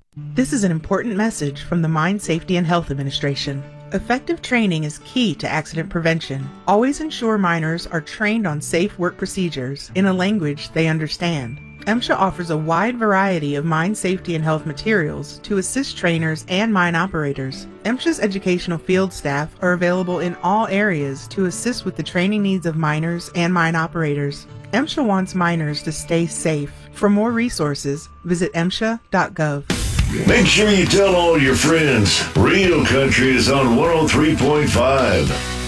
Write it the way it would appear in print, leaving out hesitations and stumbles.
This is an important message from the Mine Safety and Health Administration. Effective training is key to accident prevention. Always ensure miners are trained on safe work procedures in a language they understand. MSHA offers a wide variety of mine safety and health materials to assist trainers and mine operators. MSHA's educational field staff are available in all areas to assist with the training needs of miners and mine operators. MSHA wants miners to stay safe. For more resources, visit MSHA.gov. Make sure you tell all your friends. Real Country is on 103.5.